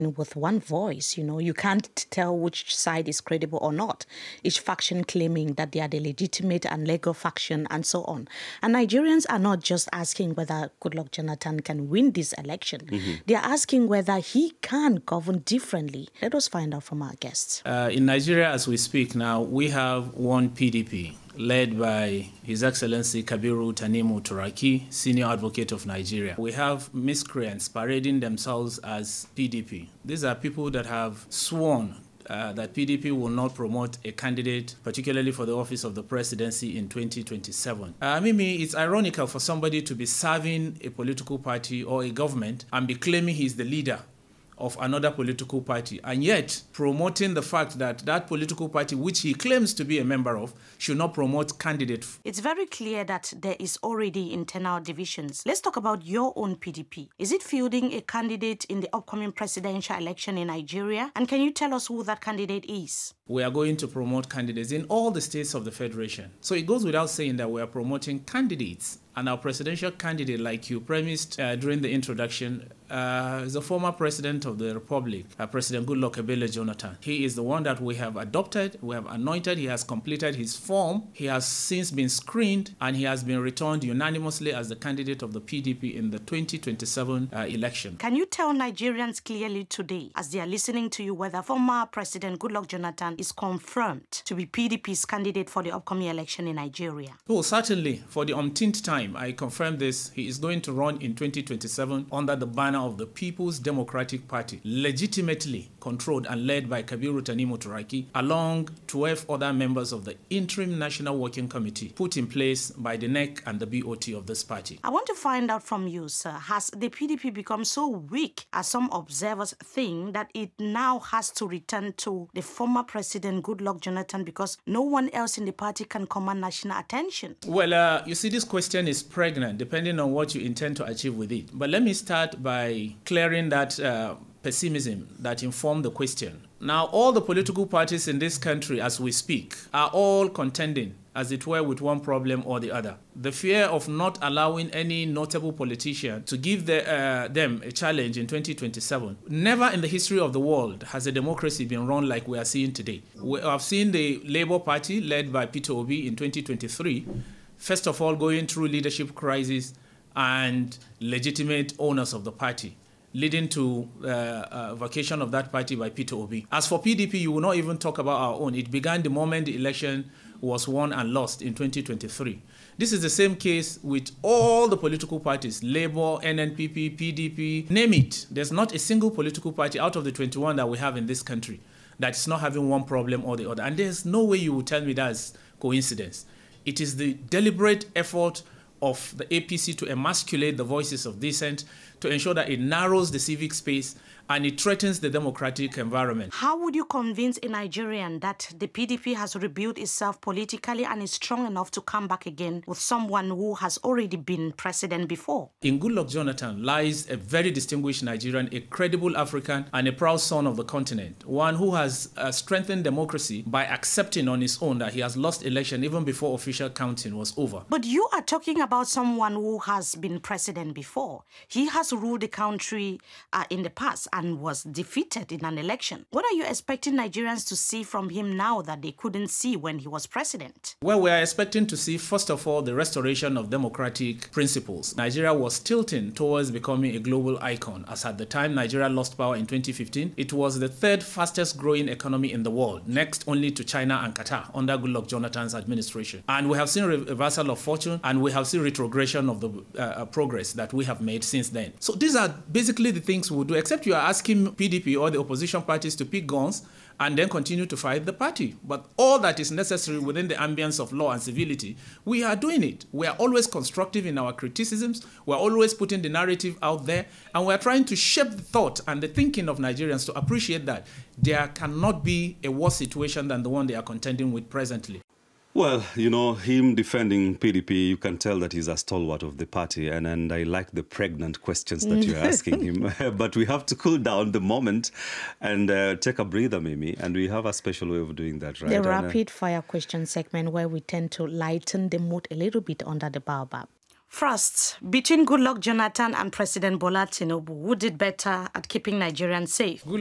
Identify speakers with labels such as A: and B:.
A: with one voice. You can't tell which side is credible or not. Each faction claiming that they are the legitimate and legal faction and so on. And Nigerians are not just asking whether Goodluck Jonathan can win this election. They are asking whether he can govern differently. Let us find out from our guests.
B: In Nigeria, as we speak now, we have one PDP led by His Excellency Kabiru Tanimu Turaki, Senior Advocate of Nigeria. We have miscreants parading themselves as PDP. These are people that have sworn that PDP will not promote a candidate, particularly for the office of the presidency in 2027. Mimi, it's ironical for somebody to be serving a political party or a government and be claiming he's the leader of another political party, and yet promoting the fact that that political party, which he claims to be a member of, should not promote candidates.
A: It's very clear that there is already internal divisions. Let's talk about your own PDP. Is it fielding a candidate in the upcoming presidential election in Nigeria? And can you tell us who that candidate is?
B: We are going to promote candidates in all the states of the Federation. So it goes without saying that we are promoting candidates. And our presidential candidate, like you premised during the introduction, is the former president of the Republic, President Goodluck Ebele Jonathan. He is the one that we have adopted, we have anointed, he has completed his form, he has since been screened, and he has been returned unanimously as the candidate of the PDP in the 2027 election.
A: Can you tell Nigerians clearly today, as they are listening to you, whether former President Goodluck Jonathan is confirmed to be PDP's candidate for the upcoming election in Nigeria?
B: Oh, certainly. For the umpteenth time, I confirm this. He is going to run in 2027 under the banner of the People's Democratic Party, legitimately controlled and led by Kabiru Tanimu Turaki, along 12 other members of the Interim National Working Committee put in place by the NEC and the BOT of this party.
A: I want to find out from you, sir, has the PDP become so weak, as some observers think, that it now has to return to the former President Goodluck Jonathan because no one else in the party can command national attention?
B: Well, you see, this question is pregnant, depending on what you intend to achieve with it. But let me start by clearing that pessimism that informed the question. Now, all the political parties in this country, as we speak, are all contending, as it were, with one problem or the other. The fear of not allowing any notable politician to give them a challenge in 2027. Never in the history of the world has a democracy been run like we are seeing today. We have seen the Labour Party, led by Peter Obi in 2023, first of all going through leadership crisis and legitimate owners of the party, leading to vacation of that party by Peter Obi. As for PDP, you will not even talk about our own. It began the moment the election was won and lost in 2023. This is the same case with all the political parties, Labour, NNPP, PDP, name it. There's not a single political party out of the 21 that we have in this country that is not having one problem or the other. And there's no way you will tell me that's coincidence. It is the deliberate effort of the APC to emasculate the voices of dissent, to ensure that it narrows the civic space and it threatens the democratic environment.
A: How would you convince a Nigerian that the PDP has rebuilt itself politically and is strong enough to come back again with someone who has already been president before?
B: In Goodluck Jonathan lies a very distinguished Nigerian, a credible African, and a proud son of the continent. One who has strengthened democracy by accepting on his own that he has lost election even before official counting was over.
A: But you are talking about someone who has been president before. He has ruled the country in the past and was defeated in an election. What are you expecting Nigerians to see from him now that they couldn't see when he was president?
B: Well, we are expecting to see, first of all, the restoration of democratic principles. Nigeria was tilting towards becoming a global icon, as at the time Nigeria lost power in 2015, it was the third fastest growing economy in the world, next only to China and Qatar under Goodluck Jonathan's administration. And we have seen reversal of fortune, and we have seen retrogression of the progress that we have made since then. So these are basically the things we'll do, except you are asking PDP or the opposition parties to pick guns and then continue to fight the party. But all that is necessary within the ambience of law and civility, we are doing it. We are always constructive in our criticisms. We are always putting the narrative out there, and we are trying to shape the thought and the thinking of Nigerians to appreciate that there cannot be a worse situation than the one they are contending with presently.
C: Well, you know, him defending PDP, you can tell that he's a stalwart of the party. And I like the pregnant questions that you're asking him. But we have to cool down the moment and take a breather, Mimi. And we have a special way of doing that, right?
A: The rapid fire question segment where we tend to lighten the mood a little bit under the baobab. First, between Goodluck Jonathan and President Bola Tinubu, who did better at keeping Nigerians safe?